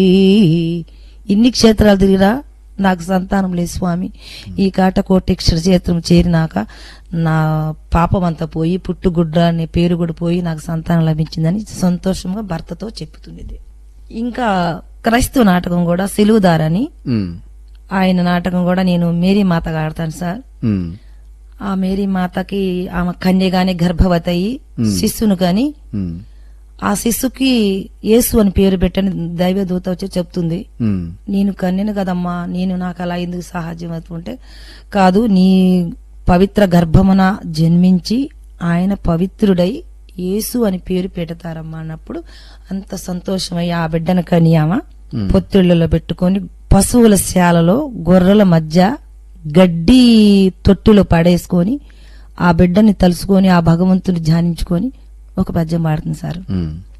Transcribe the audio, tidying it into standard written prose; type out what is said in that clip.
ఇన్ని క్షేత్రాలు తిరిగిరా నాకు సంతానం లేదు స్వామి. ఈ కాటకోటి క్షేత్రం చేరినాక నా పాపం అంతా పోయి పుట్టుగుడ్డ అనే పేరు కూడా పోయి నాకు సంతానం లభించిందని సంతోషంగా భర్తతో చెప్పుతున్నది. ఇంకా క్రైస్తవ నాటకం కూడా సిలువుదారని ఆయన నాటకం కూడా నేను మేరీ మాతగా ఆడతాను సార్. ఆ మేరీ మాతకి ఆమె కన్యగానే గర్భవతి అయ్యి శిశువును కాని ఆ శిశుకి యేసు అని పేరు పెట్టని దైవదూత వచ్చి చెప్తుంది. నేను కన్యను కదమ్మా, నేను నాకు అలా ఎందుకు సాహాజ్యం అవుతుంటే, కాదు నీ పవిత్ర గర్భమున జన్మించి ఆయన పవిత్రుడై యేసు అని పేరు పెడతారమ్మా అన్నప్పుడు అంత సంతోషమై ఆ బిడ్డను కని ఆమె పొత్తిళ్లలో పెట్టుకొని పశువుల శాలలో గొర్రెల మధ్య గడ్డి తొట్టిలో పడేసుకొని ఆ బిడ్డని తలుసుకొని ఆ భగవంతుని ధ్యానించుకొని ఒక పద్యం పాడుతుంది సార్.